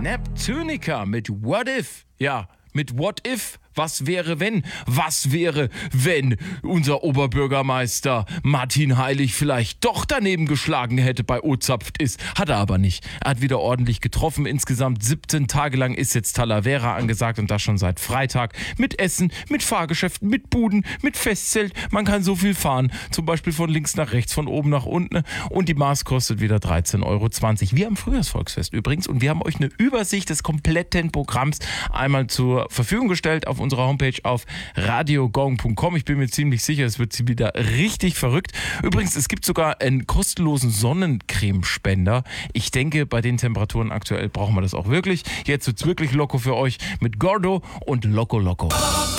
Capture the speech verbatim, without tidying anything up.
Neptunica mit What If? Ja, mit What If? Was wäre, wenn? Was wäre, wenn unser Oberbürgermeister Martin Heilig vielleicht doch daneben geschlagen hätte bei O-Zapft ist? Hat er aber nicht. Er hat wieder ordentlich getroffen. Insgesamt siebzehn Tage lang ist jetzt Talavera angesagt und das schon seit Freitag. Mit Essen, mit Fahrgeschäften, mit Buden, mit Festzelt. Man kann so viel fahren. Zum Beispiel von links nach rechts, von oben nach unten. Und die Maß kostet wieder dreizehn Euro zwanzig. Wir am Frühjahrsvolksfest übrigens. Und wir haben euch eine Übersicht des kompletten Programms einmal zur Verfügung gestellt auf unserer Homepage auf radiogong punkt com. Ich bin mir ziemlich sicher, es wird wieder richtig verrückt. Übrigens, es gibt sogar einen kostenlosen Sonnencremespender. Ich denke, bei den Temperaturen aktuell brauchen wir das auch wirklich. Jetzt wird's wirklich loco für euch mit Gordo und Loco Loco.